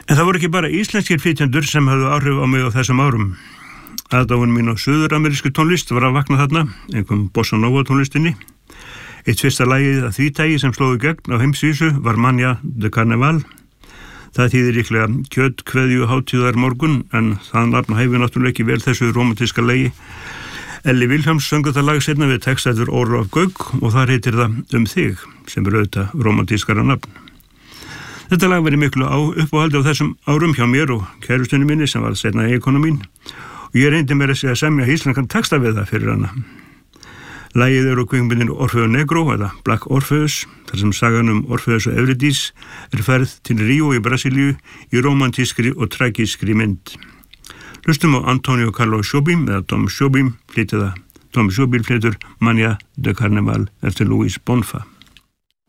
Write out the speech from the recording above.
En það voru ekki bara íslenskir flytjendur sem höfðu áhrif á mig á þessum árum. Aðdáun mín á suður-amerísku tónlist var að vakna þarna, einhverjum bossa nova tónlistinni. Eitt fyrsta lagið að því tagi sem slóðu gegn á heimsvísu var Mania de Carnaval. Það þýðir líklega kjöt, kveðju, hátíðar morgun, en það nafn hæfir náttúrulega ekki vel þessu romantíska lagi. Elli Vilhjálms söngur það lag seinna við text eftir Ólaf Gauk og þar heitir það þig, sem auðvitað romantískara nafn. Þetta lag verið miklu uppáhaldi á þessum árum hjá mér og kærustunni minni sem var seinna eiginkona mín og ég reyndi mér að segja semja íslenskan texta við það fyrir hana. Lagið úr kvikmyndinni Orfeo Negro eða Black Orpheus, þar sem sagan Orpheus og Eurydice ferð til Ríó í Brasilíu í romantískri og tragískri mynd. Hlustum á Antonio Carlos Jobim eða Tom Jobim flytur Mania de Carnaval eftir Luis Bonfa.